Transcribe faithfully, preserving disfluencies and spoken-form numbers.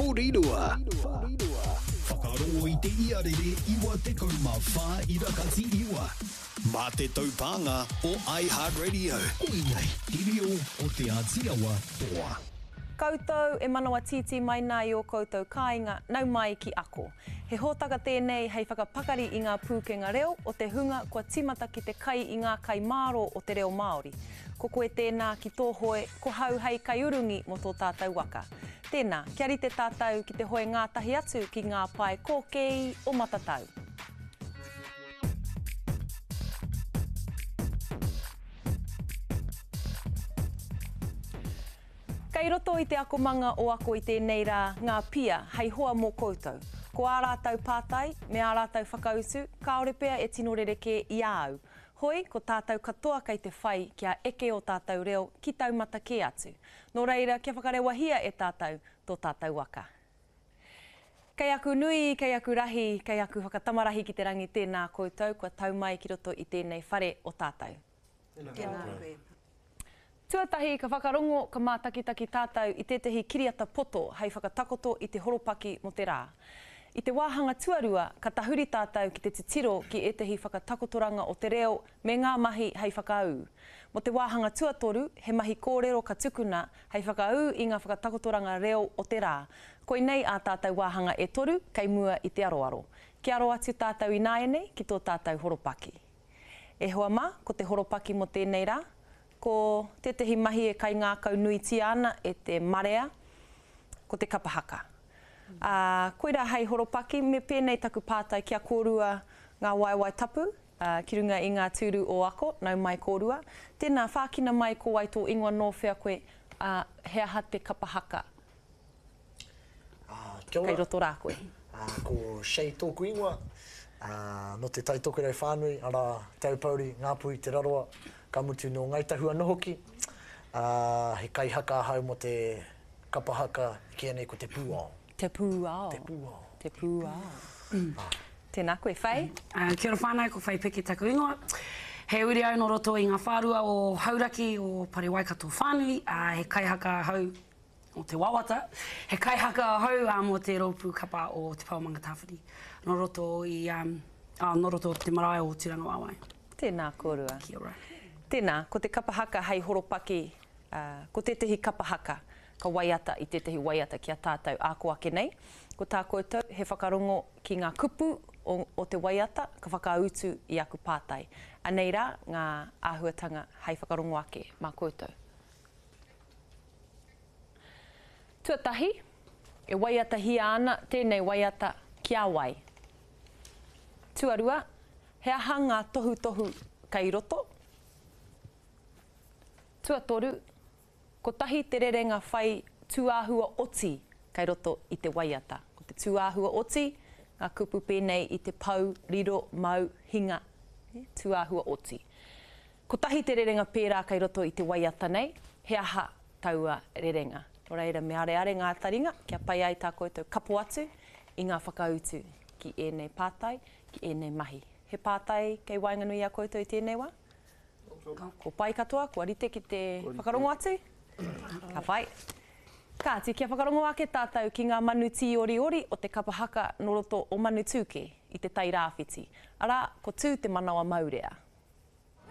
Porirua. Whakarongo i te iarere iwa te kauma whā irakati iwa. Mā te taupanga o iHeartRadio. Koinei, irio o te Ātiawa toa. Koutou e manawa titi mai nā i o koutou kāinga, nau mai ki ako. He hōtaka tēnei hei whakapakari i ngā pūkenga reo o te hunga kua timata ki te kai i ngā kai māro o te reo Māori. Ko koe tēnā ki tō hoe, ko hau hei kai urungi mo tō tātou waka. Tēnā, kia rite tātou ki te hoe ngātahi atu ki ngā pai kōkei o matatau. Kei roto i te akomanga o ako i tēnei rā ngā pia hei hoa mō koutou. Ko ā rātou pātai, me ā rātou whakausu, kāore pea e tino rereke i āu. Hoi, ko tātou katoa kei te whai kia eke o tātou reo ki taumata ke atu. Nō reira, kia whakarewahia e tātou tō tātou waka. Kei aku nui, kei aku rahi, kei aku whakatamarahi ki te rangi tēnā koutou, kua tau mai ki roto i tēnei whare o tātou. Tēnā koe. Tuatahi ka whakarongo ka mātakitaki tātou i tētahi kiriata poto hei whakatakoto i te horopaki mo te rā. I te wāhanga tuarua, ka tahuri tātou ki te titiro ki etahi whakatakotoranga o te reo me ngā mahi hei whakaau. Mo te wāhanga tuatoru, he mahi kōrero ka tukuna hei whakaau i ngā whakatakotoranga reo o te rā. Koinei a tātou wāhanga e toru, kei mua i te aroaro. Ki aro atu tātou i nāene ki tō tātou horopaki. E hoa mā, ko te horopaki mo tēnei rā, ko tētahi mahi e kai ngā kau nui tiana e te marea, ko te kapahaka. Uh, koira hei horopaki, me pēnei taku pātai kia kōrua ngā waiwai tapu, uh, ki runga i ngā tūru o ako, nau mai kōrua. Tēnā whākina mai ko wai tō ingoa nō whea koe, uh, he aha te kapahaka. Uh, kia ora. Kei roto rā koe. Uh, ko Shei tōku ingoa, uh, no te taitokerei whānui, ara taupauri ngā pui te raroa, ka mutu no Ngaitahua Nohoki. Uh, he kai haka hau mo te kapahaka ki anei ko te pūao. Te pūao. Te pūao. Te pūao. Mm. Ah. Tēnā koe, Whai? Uh, kia ora whānau, ko Whai Peke taku ingoa. He uri au no roto i ngā whārua o Hauraki o Pare Waikato Whānui. Uh, he kai haka hau o te wawata. He kai haka hau uh, mo te raupu kapa o te Pauamanga Tāwhiti. No roto i um, uh, no roto te marae o Tiranga Wāwai. Tēnā kōrua. Kia ora. Tēnā, ko te kapahaka hei horopaki, uh, ko tētahi kapahaka, ka waiata i tētahi waiata kia tātou āko ake nei. Ko tā koutou, he whakarongo ki ngā kupu o, o te waiata, ka whakautu i aku pātai. Anei rā, ngā āhuatanga hei whakarongo ake mā koutou. Tuatahi, e waiata hia ana, tēnei waiata kia wai. Tuarua, he aha ngā tohu tohu kei roto. Tuatoru, ko tahi te rerenga whai tuāhua oti kei roto i te waiata. Ko te tuāhua oti, ngā kupu pēnei i te pau, riro, mau, hinga, tuāhua oti. Ko tahi te rerenga pērā kei roto i te waiata nei, he aha taua rerenga. Nō reira me are are ngā taringa, kia pai ai tā koutou kapo atu i ngā whakautu ki ēnei pātai, ki ēnei mahi. He pātai kei wainganui a koutou i tēnei wā? Ko pai katoa, kua rite ki te whakarongo atu? Ka whai. Kāti, kia whakarongo ake tātou ki ngā manu tī ori ori o te kapahaka no roto o manu tūke i te tai rāwhiti. Arā, ko tū te manawa maurea.